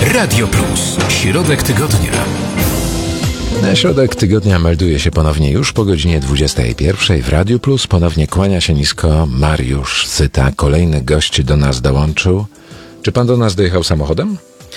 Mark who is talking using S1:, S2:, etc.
S1: Radio Plus. Środek tygodnia.
S2: Środek tygodnia melduje się ponownie już po godzinie 21 w Radiu Plus. Ponownie kłania się nisko Mariusz Syta. Kolejny gość do nas dołączył. Czy pan do nas dojechał samochodem?